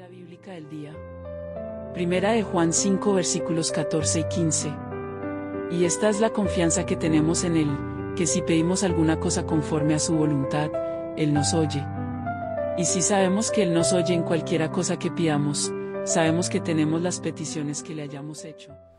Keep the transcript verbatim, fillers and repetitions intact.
bíblica del día. Primera de Juan cinco versículos catorce y quince. Y esta es la confianza que tenemos en Él, que si pedimos alguna cosa conforme a su voluntad, Él nos oye. Y si sabemos que Él nos oye en cualquiera cosa que pidamos, sabemos que tenemos las peticiones que le hayamos hecho.